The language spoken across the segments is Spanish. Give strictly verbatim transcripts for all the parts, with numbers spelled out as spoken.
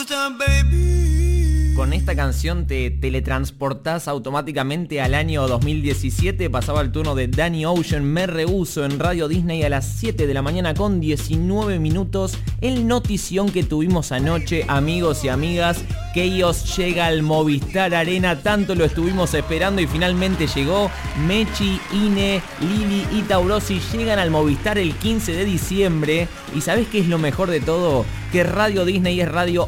gusta, baby. Con esta canción te teletransportás automáticamente al año dos mil diecisiete. Pasaba el turno de Danny Ocean, Me Rehuso, en Radio Disney a las siete de la mañana con diecinueve minutos. El notición que tuvimos anoche, amigos y amigas. Chaos llega al Movistar Arena, tanto lo estuvimos esperando y finalmente llegó. Mechi, Ine, Lili y Taurosi llegan al Movistar el quince de diciembre. ¿Y sabés qué es lo mejor de todo? Que Radio Disney es radio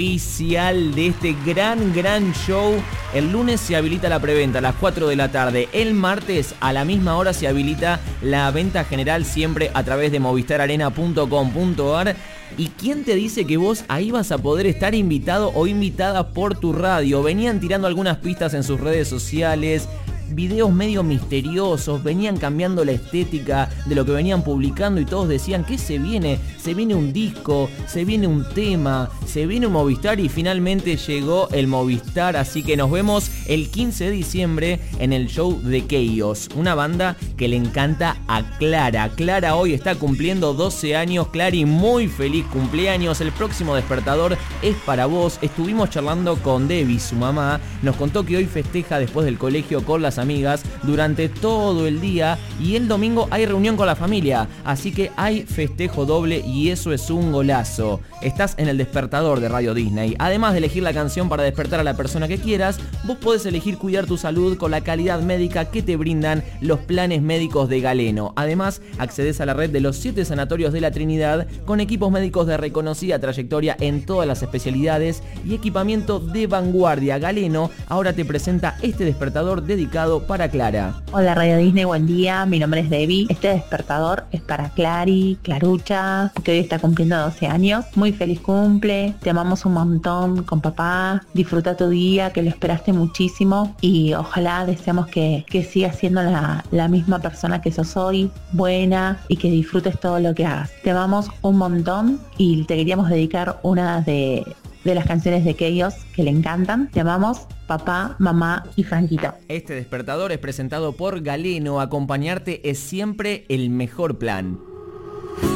oficial de este gran, gran show. El lunes se habilita la preventa a las cuatro de la tarde. El martes a la misma hora se habilita la venta general, siempre a través de movistar arena punto com punto ar. ¿Y quién te dice que vos ahí vas a poder estar invitado o invitada por tu radio? Venían tirando algunas pistas en sus redes sociales, videos medio misteriosos, venían cambiando la estética de lo que venían publicando y todos decían, ¿qué se viene? Se viene un disco, se viene un tema, se viene un Movistar y finalmente llegó el Movistar, así que nos vemos el quince de diciembre en el show de Chaos, una banda que le encanta a Clara. Clara hoy está cumpliendo doce años, Clary, muy feliz cumpleaños, el próximo despertador es para vos. Estuvimos charlando con Debbie, su mamá, nos contó que hoy festeja después del colegio con las amigas durante todo el día y el domingo hay reunión con la familia, así que hay festejo doble y eso es un golazo. Estás en el despertador de Radio Disney. Además de elegir la canción para despertar a la persona que quieras, vos podés elegir cuidar tu salud con la calidad médica que te brindan los planes médicos de Galeno. Además, accedes a la red de los siete sanatorios de la Trinidad con equipos médicos de reconocida trayectoria en todas las especialidades y equipamiento de vanguardia. Galeno ahora te presenta este despertador dedicado para Clara. Hola Radio Disney, buen día, mi nombre es Debbie. Este despertador es para Clary, Clarucha, que hoy está cumpliendo doce años. Muy feliz cumple, te amamos un montón con papá, disfruta tu día, que lo esperaste muchísimo y ojalá deseamos que, que sigas siendo la, la misma persona que sos hoy, buena y que disfrutes todo lo que hagas. Te amamos un montón y te queríamos dedicar una de... de las canciones de Chaos que le encantan. Te amamos, papá, mamá y Franquito. Este despertador es presentado por Galeno. Acompañarte es siempre el mejor plan.